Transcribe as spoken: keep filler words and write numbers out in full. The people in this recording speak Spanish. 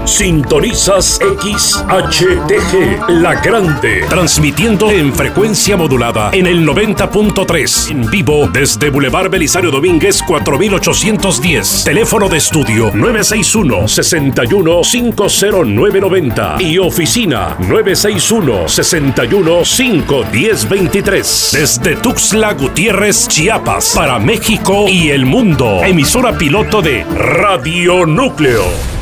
Sintonizas X H T G, La Grande, transmitiendo en frecuencia modulada en el noventa punto tres, en vivo desde Boulevard Belisario Domínguez cuatro mil ochocientos diez. Teléfono de estudio nueve seis uno, seis uno cinco cero nueve nueve cero y oficina nueve seis uno, seis uno cinco uno cero dos tres. Desde Tuxtla Gutiérrez, Chiapas, para México y el mundo. Emisora piloto de Radio Núcleo.